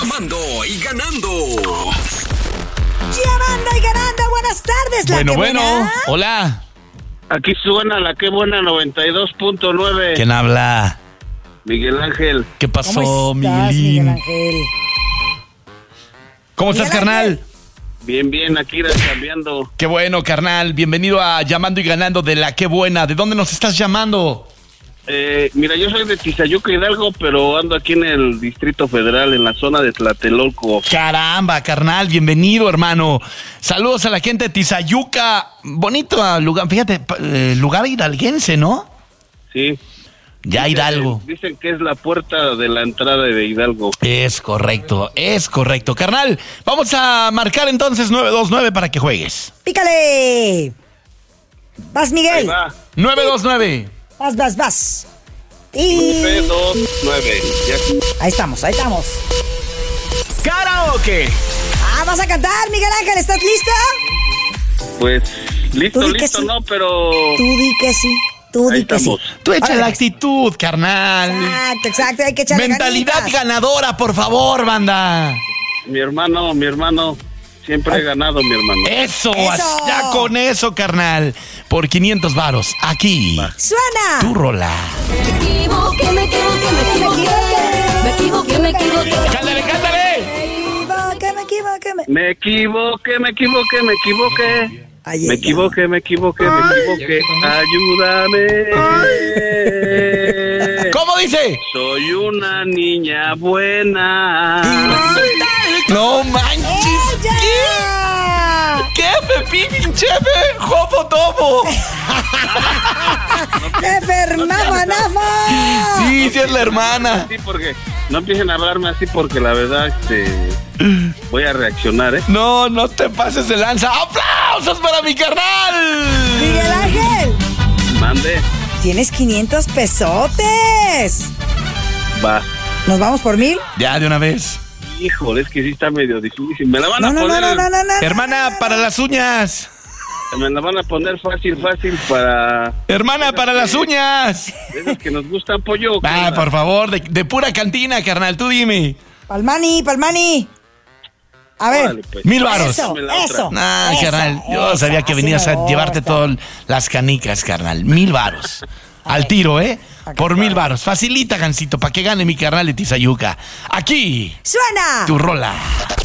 Llamando y ganando. Llamando y ganando. Buenas tardes, la Bueno, que buena. Hola. Aquí suena la que buena 92.9. ¿Quién habla? Miguel Ángel. ¿Qué pasó, ¿Cómo estás, Miguel Miguelín? Ángel? ¿Cómo estás, Miguel carnal? Ángel. Bien, aquí cambiando. Qué bueno, carnal. Bienvenido a Llamando y Ganando de la Qué Buena. ¿De dónde nos estás llamando? Mira, yo soy de Tizayuca, Hidalgo, pero ando aquí en el Distrito Federal, en la zona de Tlatelolco. Caramba, carnal. Bienvenido, hermano. Saludos a la gente de Tizayuca. Bonito lugar. Fíjate, lugar hidalguense, ¿no? Sí. Ya Hidalgo. Dicen que es la puerta de la entrada de Hidalgo. Es correcto. Carnal, vamos a marcar entonces 929 para que juegues. Pícale. Vas, Ahí Miguel. va. 929. Vas. Y 929. Ya. ahí estamos. ¡Karaoke! Vas a cantar, Miguel Ángel. ¿Estás listo? Pues, listo, Tú di que sí. no, pero... Tú di que sí. Tú Ahí di que sí. estamos. Tú echa Órale. la actitud, carnal. Exacto. Hay que echarle Mentalidad ganitas. ganadora, por favor, banda. Mi hermano, siempre he ganado, mi hermano. Eso, Eso. ya con eso, carnal. Por 500 varos, aquí. Suena. Tu rola. Me equivoqué. ¡Cántale! Me equivoqué. Ay, Me ay, equivoqué. Ayúdame. ¿Cómo dice? Soy una niña buena. No manches. ¡Ella! ¿Qué? Pepín, chefe, jopo topo. ¡Enfermama, Sí, es la hermana. Sí, porque no empiecen a hablarme así porque la verdad voy a reaccionar, ¿eh? No te pases de lanza. ¡Aplausos para mi carnal! Miguel Ángel, Mande. tienes 500 pesotes. Va. ¿Nos vamos por 1000? Ya, de una vez. Híjole, es que sí está medio difícil. Me la van a No. poner. Hermana, para las uñas. Me la van a poner fácil para Hermana, para las uñas. esos que nos gustan pollo. Por favor, de pura cantina, carnal, tú dime. Palmani. A ver. Órale, pues. 1000 varos. Eso. Carnal, yo sabía que así venías me a llevarte gusta. todas las canicas, carnal. 1000 varos. Al tiro, ¿eh? Por 1000 varos. Facilita, Gancito, para que gane mi carnal de Tizayuca. Aquí, Suena. tu rola.